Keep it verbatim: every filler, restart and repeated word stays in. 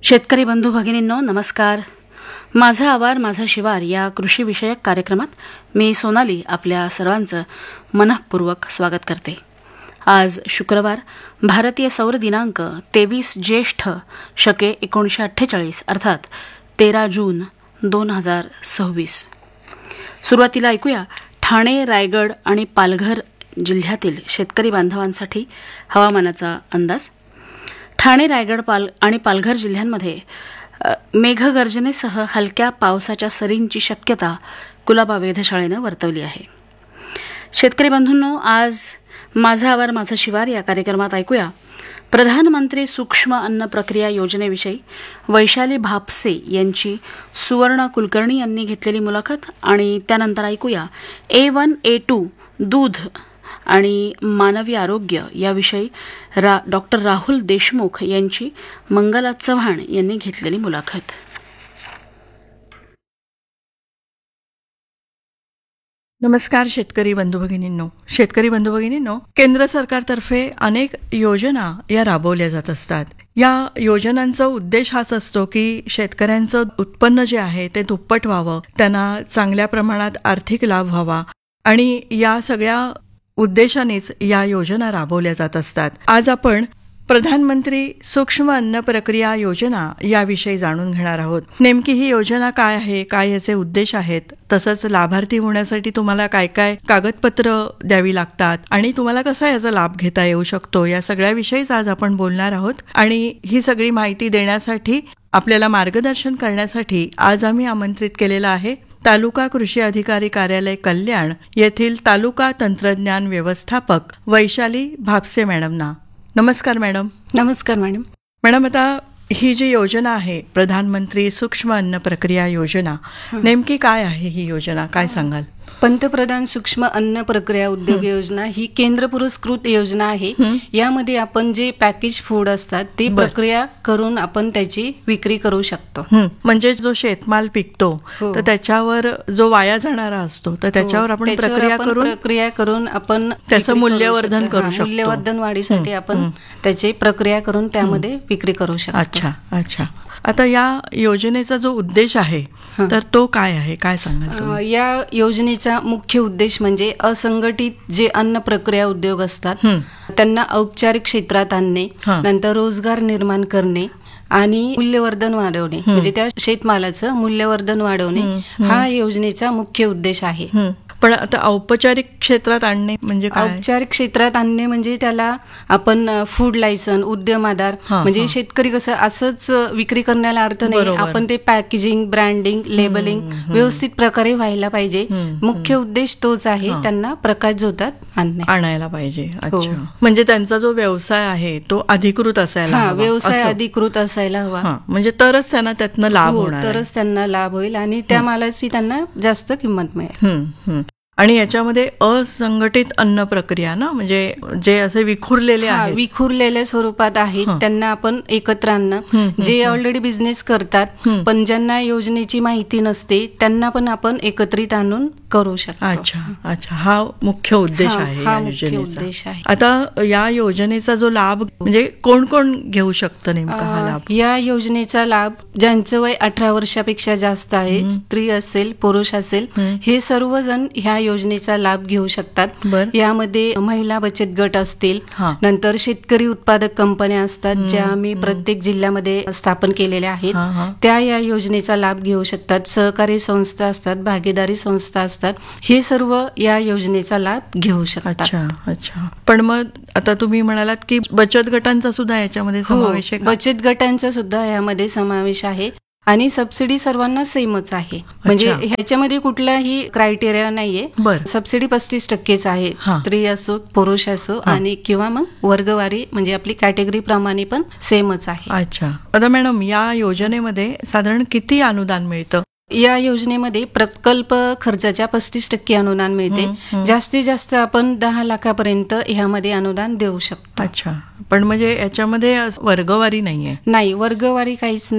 शेतकरी बंधू भगिनींनो नमस्कार. माझा आवार माझा शिवार या कृषीविषयक कार्यक्रमात मी सोनाली आपल्या सर्वांचं मनःपूर्वक स्वागत करते. आज शुक्रवार, भारतीय सौर दिनांक तेवीस ज्येष्ठ शके एकोणीसशे अठ्ठेचाळीस अर्थात तेरा जून दोन हजार सव्वीस. सुरुवातीला ऐकूया ठाणे, रायगड आणि पालघर जिल्ह्यातील शेतकरी बांधवांसाठी हवामानाचा अंदाज. ठाणे, रायगड पाल आणि पालघर जिल्ह्यांमध्ये मेघगर्जनेसह हलक्या पावसाच्या सरींची शक्यता कुलाबा वेधशाळेनं वर्तवली आहे. शेतकरी बंधूंनो, आज माझा आवार माझा शिवार या कार्यक्रमात ऐकूया प्रधानमंत्री सूक्ष्म अन्न प्रक्रिया योजनेविषयी वैशाली भापसे यांची सुवर्ण कुलकर्णी यांनी घेतलेली मुलाखत आणि त्यानंतर ऐकूया ए वन ए टू दूध आणि मानवी आरोग्य याविषयी रा डॉक्टर राहुल देशमुख यांची मंगला चव्हाण यांनी घेतलेली मुलाखत. नमस्कार शेतकरी बंधू भगिनींनो. शेतकरी बंधू भगिनींनो, केंद्र सरकारतर्फे अनेक योजना या राबवल्या जात असतात. या योजनांचा उद्देश हाच असतो की शेतकऱ्यांचं उत्पन्न जे आहे ते दुप्पट व्हावं, त्यांना चांगल्या प्रमाणात आर्थिक लाभ व्हावा आणि या सगळ्या उद्देशानेच या योजना राबवल्या जात असतात. आज आपण प्रधानमंत्री सूक्ष्म अन्न प्रक्रिया योजना याविषयी जाणून घेणार आहोत. नेमकी ही योजना काय आहे, काय याचे उद्देश आहेत, तसंच लाभार्थी होण्यासाठी तुम्हाला काय काय कागदपत्र द्यावी लागतात आणि तुम्हाला कसा याचा लाभ घेता येऊ शकतो, या सगळ्याविषयीच आज आपण बोलणार आहोत. आणि ही सगळी माहिती देण्यासाठी, आपल्याला मार्गदर्शन करण्यासाठी आज आम्ही आमंत्रित केलेलं आहे तालुका कृषी अधिकारी कार्यालय कल्याण येथील तालुका तंत्रज्ञान व्यवस्थापक वैशाली भापसे मॅडमना. नमस्कार मॅडम. नमस्कार मॅडम. मॅडम, आता ही जी योजना आहे प्रधानमंत्री सूक्ष्म अन्न प्रक्रिया योजना, नेमकी काय आहे ही योजना, काय सांगाल? पंतप्रधान सूक्ष्म अन्न प्रक्रिया उद्योग योजना ही केंद्र पुरस्कृत योजना आहे. यामध्ये आपण जे पॅकेज फूड असतात ते प्रक्रिया करून आपण त्याची विक्री करू शकतो. म्हणजे जो शेतमाल पिकतो तर त्याच्यावर जो वाया जाणारा असतो तर त्याच्यावर आपण प्रक्रिया करून प्रक्रिया करून आपण त्याचं मूल्यवर्धन करू शकतो. मूल्यवर्धन वाढीसाठी आपण त्याची प्रक्रिया करून त्यामध्ये विक्री करू शकतो. अच्छा अच्छा. आता या योजनेचा जो उद्देश आहे तर तो काय आहे, काय सांगाल? या योजनेचा मुख्य उद्देश म्हणजे असंघटित जे अन्न प्रक्रिया उद्योग असतात त्यांना औपचारिक क्षेत्रात आणणे, नंतर रोजगार निर्माण करणे आणि मूल्यवर्धन वाढवणे, म्हणजे त्या शेतमालाचं मूल्यवर्धन वाढवणे हा योजनेचा मुख्य उद्देश आहे. पण आता औपचारिक क्षेत्रात आणणे म्हणजे काय? औपचारिक क्षेत्रात आणणे म्हणजे त्याला आपण फूड लायसन, उद्यम आधार, म्हणजे शेतकरी कसं असंच विक्री करण्याला अर्थ नाही, आपण ते पॅकेजिंग, ब्रँडिंग, लेबलिंग व्यवस्थित प्रकारे व्हायला पाहिजे. मुख्य उद्देश तोच आहे, त्यांना प्रकाश झोतात आणणे आणायला पाहिजे. अच्छा. म्हणजे त्यांचा जो व्यवसाय आहे तो अधिकृत असायला हवा. व्यवसाय अधिकृत असायला हवा, म्हणजे तरच त्यांना त्यातनं लाभ होणार, तरच त्यांना लाभ होईल आणि त्या मालाची त्यांना जास्त किंमत मिळेल. आणि याच्यामध्ये असंघटित अन्न प्रक्रिया ना, म्हणजे जे असे विखुरलेले आहेत, विखुरलेल्या स्वरूपात आहेत त्यांना आपण एकत्र आणणं. जे ऑलरेडी बिझनेस करतात पण ज्यांना योजनेची माहिती नसते त्यांना पण आपण एकत्रित आणून करू शकतो. अच्छा अच्छा. हा मुख्य उद्देश आहे या योजनेचा. आता या योजनेचा जो लाभ म्हणजे कोण कोण घेऊ शकतं नेमका हा लाभ? या योजनेचा लाभ ज्यांचं वय अठरा वर्षापेक्षा जास्त आहे, स्त्री असेल, पुरुष असेल, हे सर्वजण ह्या योजनेचा लाभ घेऊ शकतात. यामध्ये महिला बचत गट असतील, नंतर शेतकरी उत्पादक कंपन्या असतात ज्या आम्ही प्रत्येक जिल्ह्यामध्ये स्थापन केलेल्या आहेत, त्या या योजनेचा लाभ घेऊ शकतात. सहकारी संस्था असतात, भागीदारी संस्था असतात, हे सर्व या योजनेचा लाभ घेऊ शकतात. अच्छा अच्छा. पण मग आता तुम्ही म्हणालात की बचत गटांचा सुद्धा याच्यामध्ये समावेश आहे? बचत गटांचा सुद्धा यामध्ये समावेश आहे आणि सबसिडी सर्वांना सेमच आहे, म्हणजे ह्याच्यामध्ये कुठलाही क्रायटेरिया नाहीये. सबसिडी पस्तीस टक्केच आहे, स्त्री असो, पुरुष असो, आणि किंवा मग वर्गवारी म्हणजे आपली कॅटेगरी प्रमाणे पण सेमच आहे. अच्छा. आता मॅडम, या योजनेमध्ये साधारण किती अनुदान मिळतं? या योजनेमध्ये प्रकल्प खर्चाच्या पस्तीस टक्के अनुदान मिळते. जास्तीत जास्त आपण दहा लाखापर्यंत ह्यामध्ये अनुदान देऊ शकतो. अच्छा. पण म्हणजे याच्यामध्ये वर्गवारी नाहीये? नाही, वर्गवारी काहीच